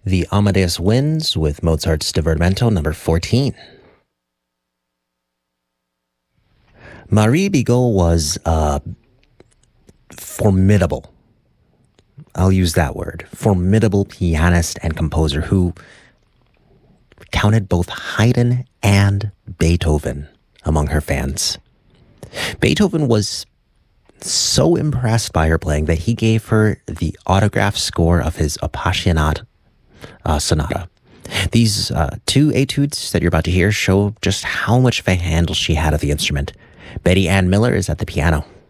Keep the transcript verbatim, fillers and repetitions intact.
The Amadeus Winds with Mozart's Divertimento number fourteen. Marie Bigot was uh, formidable. I'll use that word. Formidable pianist and composer who counted both Haydn and Beethoven among her fans. Beethoven was so impressed by her playing that he gave her the autograph score of his Appassionata uh, Sonata. These uh, two etudes that you're about to hear show just how much of a handle she had of the instrument. Betty Ann Miller is at the piano.